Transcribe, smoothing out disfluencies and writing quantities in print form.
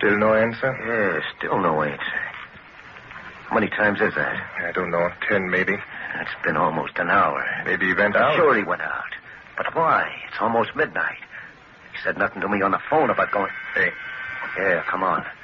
Still no answer? Yeah, still no answer. How many times is that? I don't know. 10, maybe. It's been almost an hour. Maybe he went out. Sure he went out. But why? It's almost midnight. He said nothing to me on the phone about going... Hey. Yeah, come on.